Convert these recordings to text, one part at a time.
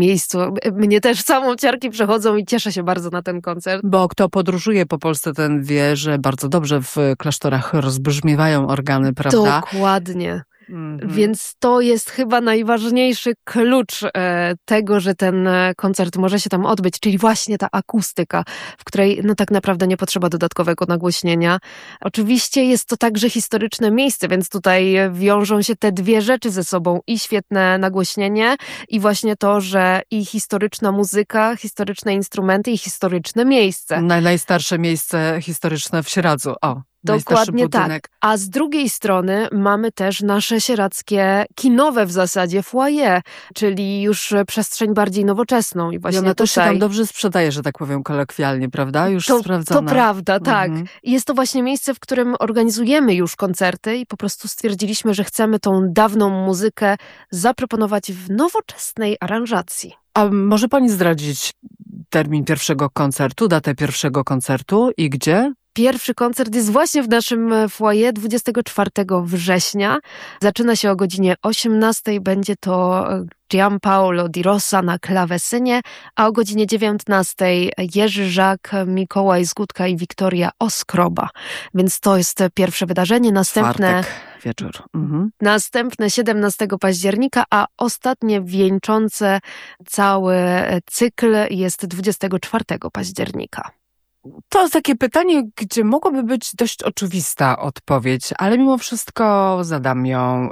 miejscu. Mnie też samą ciarki przechodzą i cieszę się bardzo na ten koncert. Bo kto podróżuje po Polsce, ten wie, że bardzo dobrze w klasztorach rozbrzmiewają organy, prawda? Dokładnie. Więc to jest chyba najważniejszy klucz tego, że ten koncert może się tam odbyć, czyli właśnie ta akustyka, w której no tak naprawdę nie potrzeba dodatkowego nagłośnienia. Oczywiście jest to także historyczne miejsce, więc tutaj wiążą się te dwie rzeczy ze sobą, i świetne nagłośnienie, i właśnie to, że i historyczna muzyka, historyczne instrumenty i historyczne miejsce. Najstarsze miejsce historyczne w Sieradzu. Dokładnie tak. A z drugiej strony mamy też nasze sieradzkie, kinowe w zasadzie foyer, czyli już przestrzeń bardziej nowoczesną. I właśnie ona tutaj... też się tam dobrze sprzedaje, że tak powiem kolokwialnie, prawda? Już sprawdzona. To prawda, tak. I jest to właśnie miejsce, w którym organizujemy już koncerty i po prostu stwierdziliśmy, że chcemy tą dawną muzykę zaproponować w nowoczesnej aranżacji. A może pani zdradzić termin pierwszego koncertu, datę pierwszego koncertu i gdzie? Pierwszy koncert jest właśnie w naszym foyer 24 września. Zaczyna się o godzinie 18:00. Będzie to Gianpaolo Di Rossa na klawesynie, a o godzinie 19:00 Jerzy Żak, Mikołaj Zgódka i Wiktoria Oskroba. Więc to jest pierwsze wydarzenie. Następne wieczór. Następne 17 października, a ostatnie wieńczące cały cykl jest 24 października. To takie pytanie, gdzie mogłaby być dość oczywista odpowiedź, ale mimo wszystko zadam ją.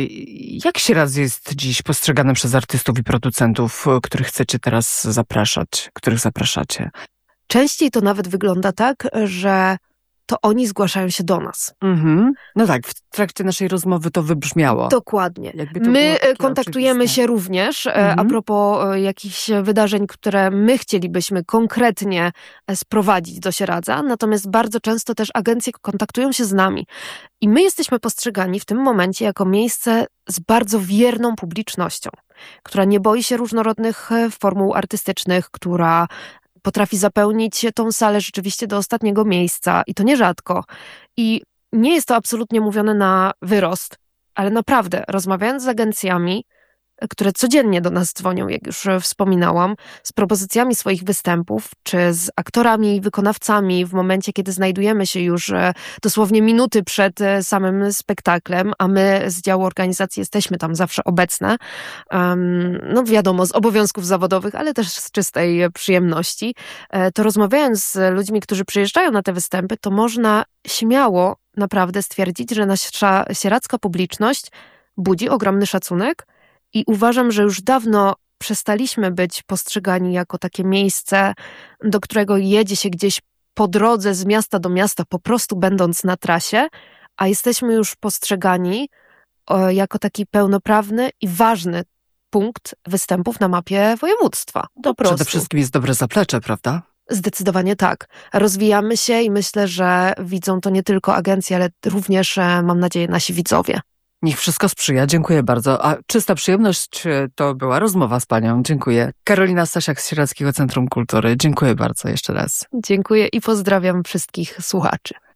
Jak Sieradz jest dziś postrzegany przez artystów i producentów, których chcecie teraz zapraszać, których zapraszacie? Częściej to nawet wygląda tak, że to oni zgłaszają się do nas. No tak, w trakcie naszej rozmowy to wybrzmiało. Dokładnie. My kontaktujemy się również a propos jakichś wydarzeń, które my chcielibyśmy konkretnie sprowadzić do Sieradza, natomiast bardzo często też agencje kontaktują się z nami. I my jesteśmy postrzegani w tym momencie jako miejsce z bardzo wierną publicznością, która nie boi się różnorodnych formuł artystycznych, która potrafi zapełnić tą salę rzeczywiście do ostatniego miejsca i to nierzadko. I nie jest to absolutnie mówione na wyrost, ale naprawdę, rozmawiając z agencjami, które codziennie do nas dzwonią, jak już wspominałam, z propozycjami swoich występów, czy z aktorami i wykonawcami w momencie, kiedy znajdujemy się już dosłownie minuty przed samym spektaklem, a my z działu organizacji jesteśmy tam zawsze obecne, no wiadomo, z obowiązków zawodowych, ale też z czystej przyjemności, to rozmawiając z ludźmi, którzy przyjeżdżają na te występy, to można śmiało naprawdę stwierdzić, że nasza sieradzka publiczność budzi ogromny szacunek. I uważam, że już dawno przestaliśmy być postrzegani jako takie miejsce, do którego jedzie się gdzieś po drodze z miasta do miasta, po prostu będąc na trasie, a jesteśmy już postrzegani jako taki pełnoprawny i ważny punkt występów na mapie województwa. Przede wszystkim jest dobre zaplecze, prawda? Zdecydowanie tak. Rozwijamy się i myślę, że widzą to nie tylko agencje, ale również, mam nadzieję, nasi widzowie. Niech wszystko sprzyja. Dziękuję bardzo. A czysta przyjemność to była rozmowa z panią. Dziękuję. Karolina Stasiak z Sieradzkiego Centrum Kultury. Dziękuję bardzo jeszcze raz. Dziękuję i pozdrawiam wszystkich słuchaczy.